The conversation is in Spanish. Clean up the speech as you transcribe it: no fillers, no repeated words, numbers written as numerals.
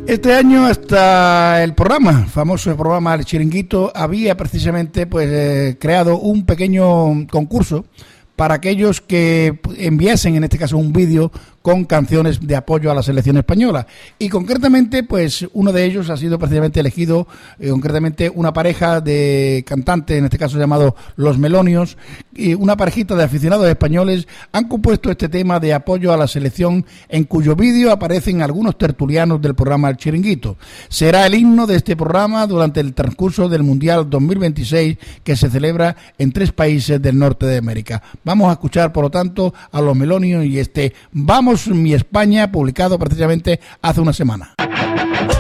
Este año hasta el famoso programa El Chiringuito, había precisamente creado un pequeño concurso para aquellos que enviasen, en este caso, un vídeo con canciones de apoyo a la selección española. Y concretamente, uno de ellos ha sido precisamente elegido, concretamente una pareja de cantantes, en este caso llamado Los Melonios, y una parejita de aficionados españoles han compuesto este tema de apoyo a la selección, en cuyo vídeo aparecen algunos tertulianos del programa El Chiringuito. Será el himno de este programa durante el transcurso del Mundial 2026, que se celebra en 3 países del norte de América. Vamos a escuchar, por lo tanto, a Los Melonios y Vamos mi España, publicado precisamente hace una semana.